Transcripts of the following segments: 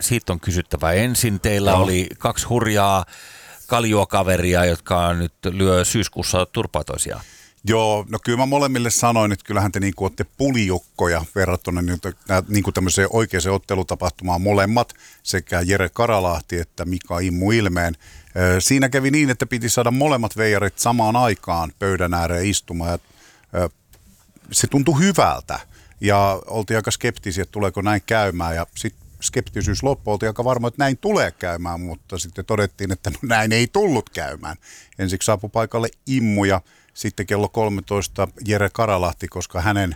siitä on kysyttävä ensin. Teillä oli 2 hurjaa kaljuakaveria, jotka nyt lyö syyskuussa turpaa toisiaan. Joo, no kyllä mä molemmille sanoin, että kyllähän te niinku olette puljukkoja verrattuna niinku tämmöiseen oikeaan ottelutapahtumaan molemmat, sekä Jere Karalahti että Mika Immu Ilmeen. Siinä kävi niin, että piti saada molemmat veijarit samaan aikaan pöydän ääreen istumaan ja se tuntui hyvältä ja oltiin aika skeptisiä, että tuleeko näin käymään ja sitten skeptisyys loppui, oltiin aika varma, että näin tulee käymään, mutta sitten todettiin, että no näin ei tullut käymään. Ensiksi saapui paikalle Immu ja sitten kello 13 Jere Karalahti, koska hänen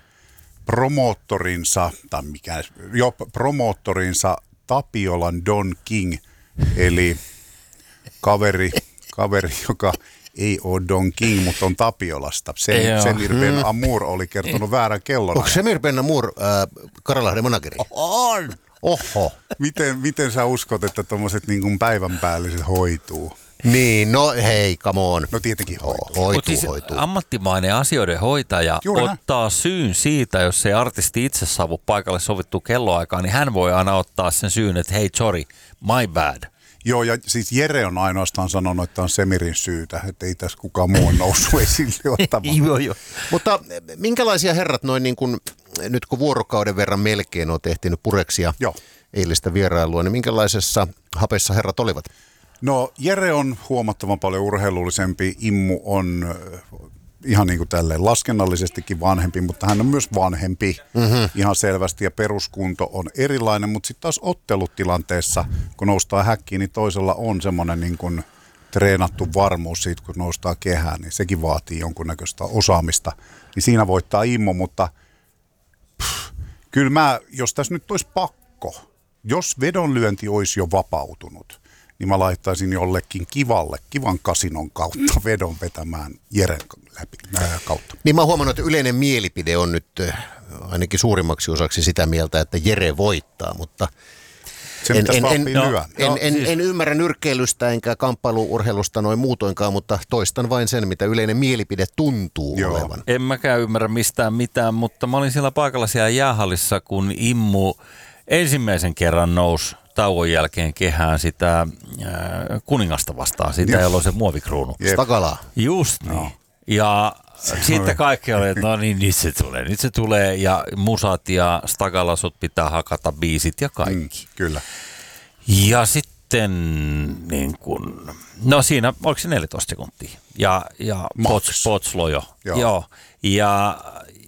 promoottorinsa Tapiolan Don King, eli kaveri, joka ei ole Don King, mutta on Tapiolasta. Semir Ben Amour oli kertonut väärän kellon. Onko Semir Ben Amour Karalahden manageri? On! Oho. Miten sä uskot, että tommoset niin kuin päivän päälliset hoituu? Niin, no hei, come on. No tietenkin hoituu. Hoituu. Ammattimainen asioiden hoitaja ottaa syyn siitä, jos ei artisti itse saavu paikalle sovittua kelloaikaan, niin hän voi aina ottaa sen syyn, että hei, sorry, my bad. Joo, ja siis Jere on ainoastaan sanonut, että on Semirin syytä, että ei tässä kukaan muu on noussut esille ottamaan. Joo. Mutta minkälaisia herrat noin niin kuin, nyt kun vuorokauden verran melkein on tehty pureksia eilistä vierailua, niin minkälaisessa hapessa herrat olivat? No Jere on huomattavan paljon urheilullisempi, Immu on ihan niin kuin tälleen laskennallisestikin vanhempi, mutta hän on myös vanhempi ihan selvästi ja peruskunto on erilainen, mutta sitten taas ottelutilanteessa, kun noustaa häkkiin, niin toisella on semmoinen niin kuin treenattu varmuus siitä, kun noustaa kehään, niin sekin vaatii jonkunnäköistä osaamista. Niin siinä voittaa Immu, mutta kyllä jos tässä nyt olisi pakko, jos vedonlyönti olisi jo vapautunut, niin mä laittaisin jollekin kivan kasinon kautta vedon vetämään Jeren läpi kautta. Niin mä oon huomannut, että yleinen mielipide on nyt ainakin suurimmaksi osaksi sitä mieltä, että Jere voittaa, mutta en ymmärrä nyrkkeilystä enkä kamppailuurheilusta noin muutoinkaan, mutta toistan vain sen, mitä yleinen mielipide tuntuu olevan. En mäkään ymmärrä mistään mitään, mutta mä olin siellä paikalla siellä jäähallissa, kun Immu ensimmäisen kerran nousi tauon jälkeen kehään sitä kuningasta vastaan, sitä jolla on se muovikruunu. Stakalaa. Just niin. No. Ja sitten kaikki oli, että no niin, nyt se tulee ja musat ja Stakalasut pitää hakata biisit ja kaikki. Kyllä. Ja sitten niin kun, no siinä, oliko se 14 sekuntia? Ja Potslojo. Joo. Ja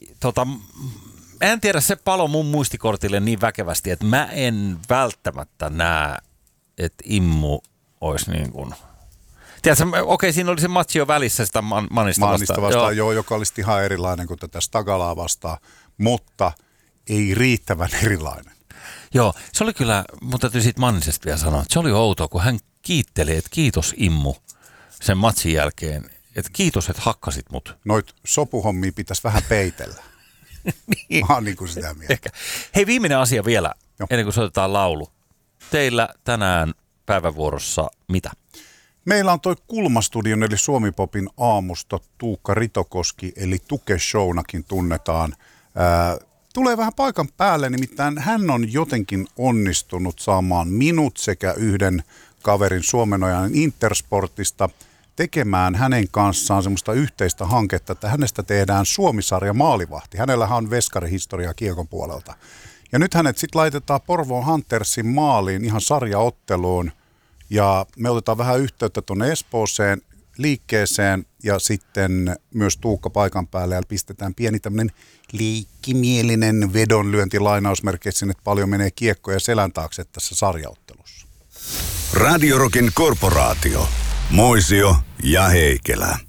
en tiedä, se palo mun muistikortille niin väkevästi, että mä en välttämättä näe, että Immu olisi niin kuin... Tiedätkö, okei, siinä oli se matsi jo välissä sitä Manista vastaan. Joo, joka olisi ihan erilainen kuin tätä Stakalaa vastaan, mutta ei riittävän erilainen. Joo, se oli kyllä, mun täytyy siitä Mannisesta vielä sanoa, että se oli outoa, kun hän kiitteli, että kiitos Immu sen matsin jälkeen, että kiitos, että hakkasit mut. Noit sopuhommia pitäisi vähän peitellä. Niin. Mä oon niin kuin sitä mieltä. Ehkä. Hei, viimeinen asia vielä, ennen kuin soitetaan laulu. Teillä tänään päivävuorossa mitä? Meillä on toi Kulmastudion eli Suomi-popin aamusta Tuukka Ritokoski, eli Tuke-shownakin tunnetaan. Tulee vähän paikan päälle, nimittäin hän on jotenkin onnistunut saamaan minut sekä yhden kaverin Suomenojan Intersportista tekemään hänen kanssaan semmoista yhteistä hanketta, että hänestä tehdään Suomi-sarja maalivahti. Hänellähän on veskarihistoriaa kiekon puolelta. Ja nyt hänet sitten laitetaan Porvoon Huntersin maaliin ihan sarjaotteluun. Ja me otetaan vähän yhteyttä tuonne Espooseen liikkeeseen ja sitten myös Tuukka paikan päälle ja pistetään pieni tämmöinen leikkimielinen vedonlyönti lainausmerkeissä, että paljon menee kiekkoja selän taakse tässä sarjaottelussa. Radio Rockin korporaatio. Moisio ja Heikelä.